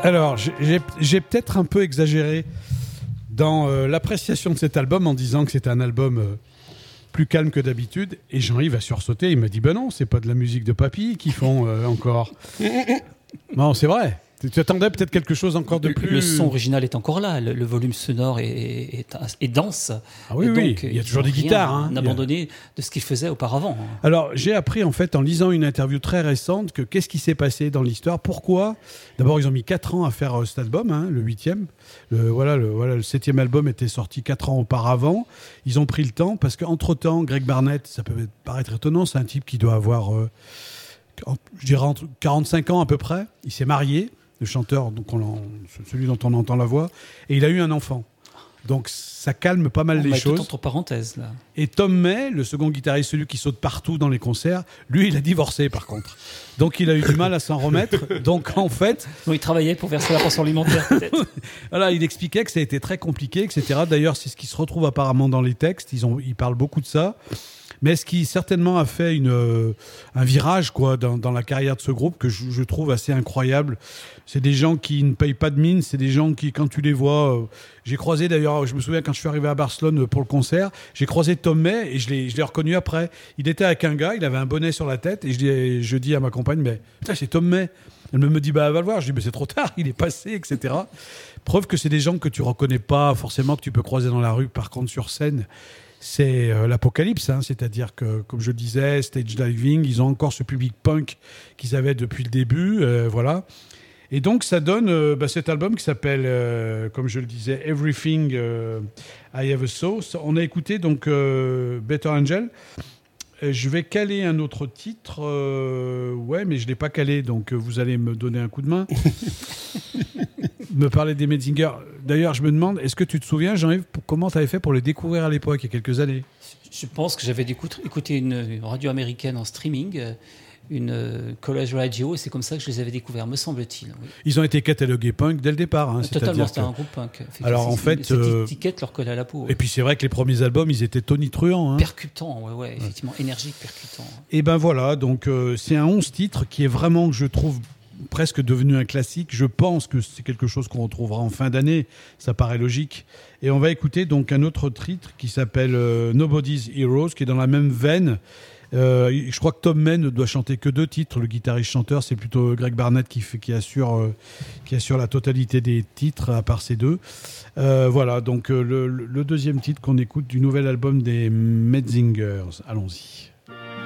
Alors, j'ai peut-être un peu exagéré dans l'appréciation de cet album en disant que c'était un album plus calme que d'habitude. Et Jean-Yves a sursauté. Il m'a dit non, c'est pas de la musique de papy qu'ils font encore. Non, c'est vrai. Tu attendais peut-être quelque chose encore de plus... Le son original est encore là, le volume sonore est dense. Ah oui, oui, il y a toujours des guitares. On a abandonné de ce qu'il faisait auparavant. Alors, j'ai appris en fait en lisant une interview très récente que qu'est-ce qui s'est passé dans l'histoire. Pourquoi ? D'abord, ils ont mis 4 ans à faire cet album, le 8e. Le 7e album était sorti 4 ans auparavant. Ils ont pris le temps parce qu'entre-temps, Greg Barnett, ça peut paraître étonnant, c'est un type qui doit avoir, je dirais, entre 45 ans à peu près. Il s'est marié. Le chanteur, donc celui dont on entend la voix, et il a eu un enfant. Donc ça calme pas mal les choses. Entre parenthèses là. Et Tom May, le second guitariste, celui qui saute partout dans les concerts, lui, il a divorcé par contre. Donc il a eu du mal à s'en remettre. Donc en fait, il travaillait pour verser la pension alimentaire peut-être. Voilà, il expliquait que ça a été très compliqué, etc. D'ailleurs, c'est ce qui se retrouve apparemment dans les textes. Ils parlent beaucoup de ça. Mais ce qui certainement a fait un virage dans la carrière de ce groupe que je trouve assez incroyable. C'est des gens qui ne payent pas de mine, c'est des gens qui, quand tu les vois... j'ai croisé d'ailleurs, je me souviens quand je suis arrivé à Barcelone pour le concert, j'ai croisé Tom May et je l'ai reconnu après. Il était avec un gars, il avait un bonnet sur la tête et je dis à ma compagne, mais putain, c'est Tom May. Elle me dit, va le voir. Je dis, mais c'est trop tard, il est passé, etc. Preuve que c'est des gens que tu reconnais pas forcément, que tu peux croiser dans la rue. Par contre, sur scène... c'est l'apocalypse, c'est-à-dire que, comme je le disais, Stage Diving, ils ont encore ce public punk qu'ils avaient depuis le début, voilà. Et donc, ça donne cet album qui s'appelle, comme je le disais, Everything I Ever Saw. On a écouté donc Better Angel. Je vais caler un autre titre, mais je ne l'ai pas calé, donc vous allez me donner un coup de main. Me parler des Metzinger. D'ailleurs, je me demande, est-ce que tu te souviens, Jean-Yves, comment tu avais fait pour les découvrir à l'époque, il y a quelques années ? Je pense que j'avais écouté une radio américaine en streaming, une college radio, et c'est comme ça que je les avais découverts, me semble-t-il. Oui. Ils ont été catalogués punk dès le départ. Totalement, c'était un groupe punk. Alors en fait, cette étiquette leur collait à la peau. Et puis c'est vrai que les premiers albums, ils étaient tonitruants. Percutants, ouais, effectivement, énergiques, percutants. Et ben voilà, donc c'est un 11 titres qui est vraiment, je trouve, presque devenu un classique. Je pense que c'est quelque chose qu'on retrouvera en fin d'année, ça paraît logique. Et on va écouter donc un autre titre qui s'appelle Nobody's Heroes, qui est dans la même veine. Je crois que Tom May ne doit chanter que 2 titres. Le guitariste-chanteur, c'est plutôt Greg Barnett qui assure la totalité des titres, à part ces 2. Voilà, donc le deuxième titre qu'on écoute du nouvel album des Metzingers. Allons-y.